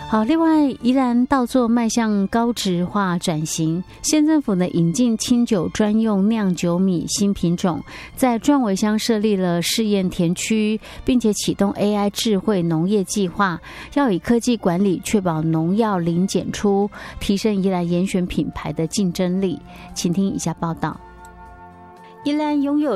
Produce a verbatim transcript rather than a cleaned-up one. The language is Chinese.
好，另外宜兰稻作迈向高质化转型，县政府呢引进清酒专用酿酒米新品种，在壮围乡设立了试验田区，并且启动 A I 智慧农业计划，要以科技管理确保农药零检出，提升宜兰严选品牌的竞争力。请听以下报道。宜兰拥有